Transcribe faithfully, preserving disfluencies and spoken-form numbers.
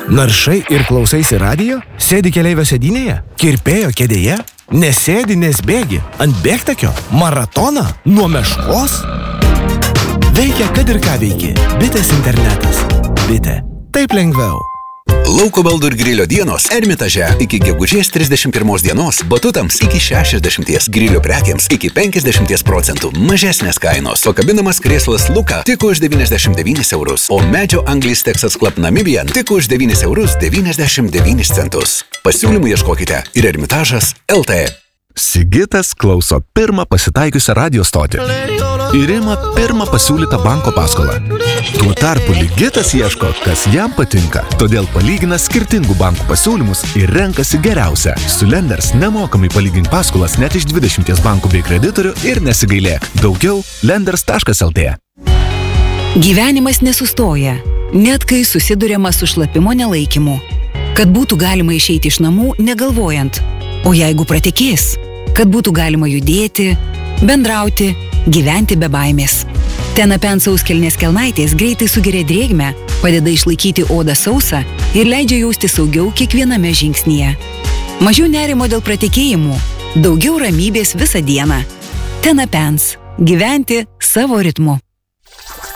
Naršai ir klausaisi radijo? Sėdi keleivio sėdynėje? Kirpėjo kėdėje? Nesėdi, nes bėgi? Ant bėgtakio? Maratoną? Nuo meškos? Veikia, kad ir ką veiki. Bitės internetas. Bitė. Taip lengviau. Lauko baldų ir grilio dienos Ermitaže iki gegužės trisdešimt pirmos dienos, batutams iki šešiasdešimties, grilio prekiams iki penkiasdešimt procentų mažesnės kainos. Pakabinamas krėslas Luka tik už devyniasdešimt devynis eurus, o medžio Anglis Texas Club Namibian tik už devynis eurus devyniasdešimt devynis centus. Pasiūlymų ieškokite ir Ermitažas L T. Sigitas klauso pirmą pasitaikiusią radio stotį ir ima pirmą pasiūlytą banko paskolą. Tuo tarpu Ligitas ieško, kas jam patinka, todėl palygina skirtingų bankų pasiūlymus ir renkasi geriausią. Su Lenders nemokamai palygink paskolas net iš dvidešimties bankų bei kreditorių ir nesigailėk. Daugiau lenders taškas el tė. Gyvenimas nesustoja, net kai susiduriama su šlapimo nelaikymu. Kad būtų galima išeiti iš namų negalvojant, o jeigu pratekės, kad būtų galima judėti, bendrauti, gyventi be baimės. Tenapen sauskelnės kelnaitės greitai sugeria drėgmę, padeda išlaikyti odą sausą ir leidžia jausti saugiau kiekviename žingsnyje. Mažiau nerimo dėl pratekėjimų, daugiau ramybės visą dieną. Tenapens. Gyventi savo ritmu.